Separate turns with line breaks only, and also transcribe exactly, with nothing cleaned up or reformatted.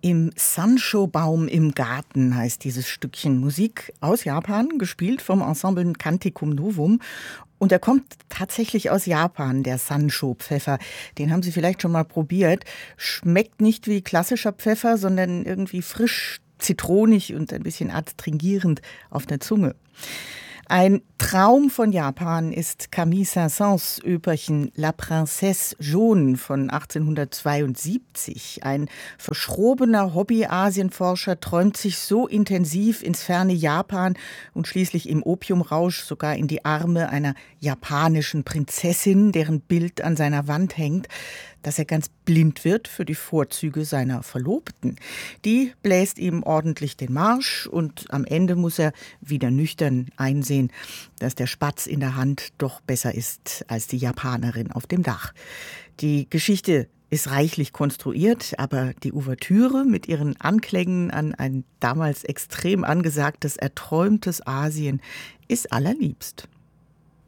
Im Sanshō-Baum im Garten heißt dieses Stückchen Musik aus Japan, gespielt vom Ensemble Canticum Novum. Und er kommt tatsächlich aus Japan, der Sanshō-Pfeffer. Den haben Sie vielleicht schon mal probiert. Schmeckt nicht wie klassischer Pfeffer, sondern irgendwie frisch, zitronig und ein bisschen adstringierend auf der Zunge. Ein Traum von Japan ist Camille Saint-Saëns Öperchen La Princesse Jaune von achtzehnhundertzweiundsiebzig. Ein verschrobener Hobby-Asienforscher träumt sich so intensiv ins ferne Japan und schließlich im Opiumrausch sogar in die Arme einer japanischen Prinzessin, deren Bild an seiner Wand hängt, dass er ganz blind wird für die Vorzüge seiner Verlobten. Die bläst ihm ordentlich den Marsch und am Ende muss er wieder nüchtern einsehen, dass der Spatz in der Hand doch besser ist als die Japanerin auf dem Dach. Die Geschichte ist reichlich konstruiert, aber die Ouvertüre mit ihren Anklängen an ein damals extrem angesagtes, erträumtes Asien ist allerliebst.